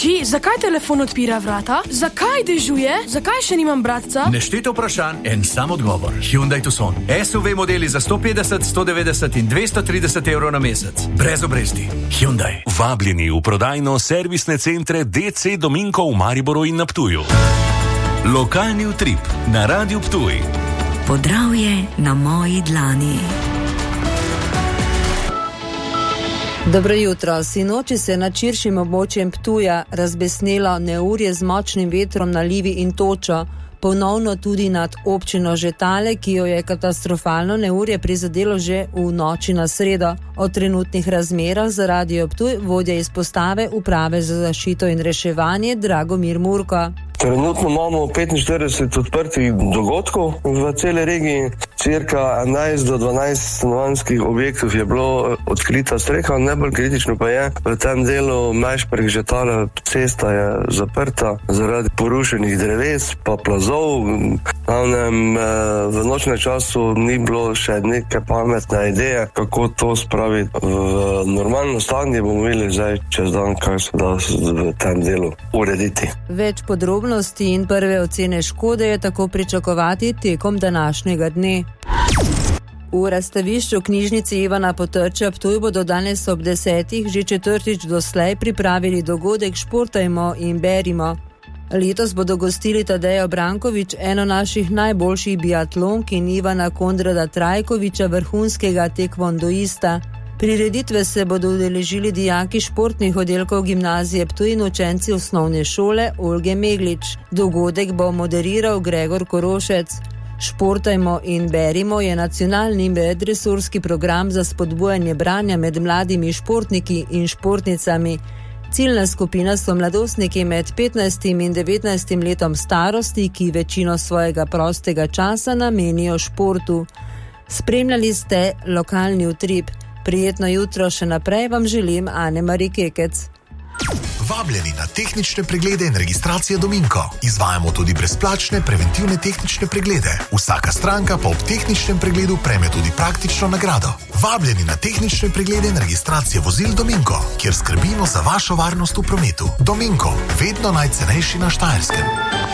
Oči, zakaj telefon odpira vrata? Zakaj dežuje? Zakaj še nimam bratca? Nešteto vprašanj, en sam odgovor. Hyundai Tucson. SUV modeli za 150, 190 in 230 evrov na mesec. Brez obresti. Hyundai. Vabljeni v prodajno servisne centre DC Dominko v Mariboru in na Ptuju. Lokalni utrip na Radiu Ptuj. Podravje na moji dlani. Dobro jutro. Sinoči se nad širšim območjem Ptuja razbesnelo neurje z močnim vetrom, nalivi in točo. Ponovno tudi nad občino Žetale, ki jo je katastrofalno neurje prizadelo že v noči na sredo. O trenutnih razmerah za Radio Ptuj vodja izpostave Uprave za zaščito in reševanje Dragomir Murko. Trenutno imamo 45 odprtih dogodkov v celi regiji. Cirka 11 do 12 stanovanjskih objektov je bilo odkrita streha. Najbolj kritično pa je v tem delu Mešperk Žetale, cesta je zaprta zaradi porušenih dreves pa plazov. V nočnem času ni bilo še neke pametne ideje, kako to spraviti v normalno stanje. Bomo videli zdaj čez dan, kaj se da v tem delu urediti. Več podrobnosti in prve ocene škode je tako pričakovati tekom današnjega dne. V razstavišču knjižnici Ivana Potrča Ptuj bodo danes ob 10. že četrtič doslej pripravili dogodek Športajmo in berimo. Letos bodo gostili Tadejo Brankovič, eno naših najboljših biatlonk, in Ivana Kondrada Trajkoviča, vrhunskega tekvondoista. Prireditve se bodo udeležili dijaki športnih oddelkov gimnazije Ptuj in učenci osnovne šole Olge Meglič. Dogodek bo moderiral Gregor Korošec. Športajmo in berimo je nacionalni medresorski program za spodbujanje branja med mladimi športniki in športnicami. Ciljna skupina so mladostniki med 15 in 19 letom starosti, ki večino svojega prostega časa namenijo športu. Spremljali ste lokalni utrip. Prijetno jutro še naprej vam želim Ane-Mari Kekec. Vabljeni na tehnične preglede in registracije Dominko. Izvajamo tudi brezplačne preventivne tehnične preglede. Vsaka stranka pa ob tehničnem pregledu prejme tudi praktično nagrado. Vabljeni na tehnične preglede in registracije vozil Dominko, kjer skrbimo za vašo varnost v prometu. Dominko, vedno najcenejši na Štajerskem.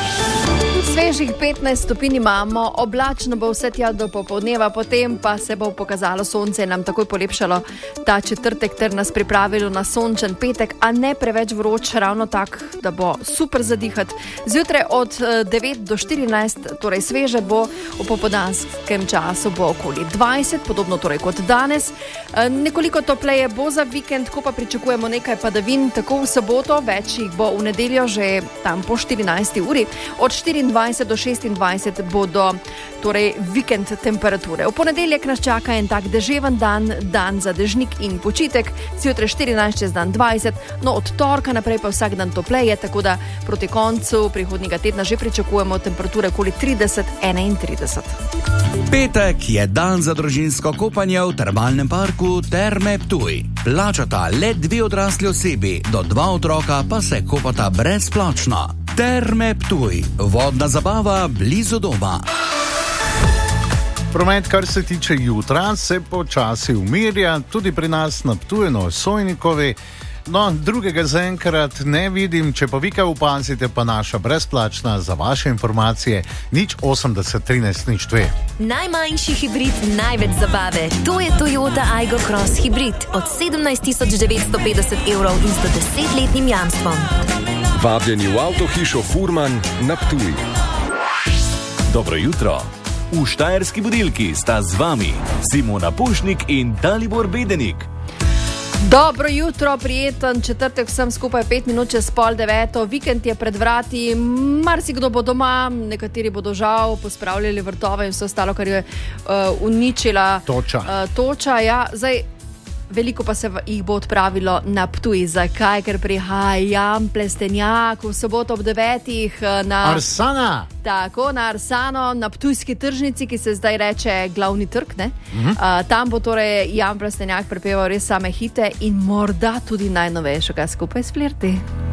Svežih 15 stopinj imamo, oblačno bo vse tja do popoldneva, potem pa se bo pokazalo sonce in nam takoj polepšalo ta četrtek ter nas pripravilo na sončen petek, a ne preveč vroč, ravno tak, da bo super zadihati. Zjutraj od 9 do 14, torej sveže bo, v popoldanskem času bo okoli 20, podobno torej kot danes. Nekoliko topleje bo za vikend, ko pa pričakujemo nekaj padavin, tako v soboto, več jih bo v nedeljo že tam po 14. uri. Od 24 do 26 bodo torej vikend temperature. V ponedeljek nas čaka en tak deževen dan, dan za dežnik in počitek, zjutraj 14, čez dan 20, no od torka naprej pa vsak dan topleje, tako da proti koncu prihodnjega tedna že pričakujemo temperature okoli 30-31. Petek je dan za družinsko kopanje v termalnem parku Terme Ptuj. Plačata le 2 odrasli osebi, do 2 otroka pa se kopata brezplačno. Terme Ptuj, vodna zabava blizu doma. Promet, kar se tiče jutra, se počasi umirja, tudi pri nas na Ptuju, na Sojnikovi. No, drugega zaenkrat ne vidim, če pa vi kaj opazite, pa naša brezplačna za vaše informacije 080 13 02. Najmanjši hibrid, največ zabave. To je Toyota Aygo Cross hibrid od 17.950 evrov in 110-letnim jamstvom. Vabljeni v avtohišo Furman na Ptuj. Dobro jutro. V Štajerski budilki sta z vami Simona Pušnik in Dalibor Bedenik. Dobro jutro, prijeten četrtek, vsem skupaj 5 minut čez 8:30. Vikend je pred vrati, marsikdo bo doma, nekateri bodo žal pospravljali vrtove in vse ostalo, kar je uničila toča. Ja, zdaj veliko pa se jih bo odpravilo na Ptuj. Zakaj? Ker prihaja Jan Plestenjak v soboto ob 9. na Arsana. Tako, na Arsano, na ptujski tržnici, ki se zdaj reče glavni trg, ne? Tam bo torej Jan Plestenjak prepeval res same hite in morda tudi najnovejšega skupaj s Flirti.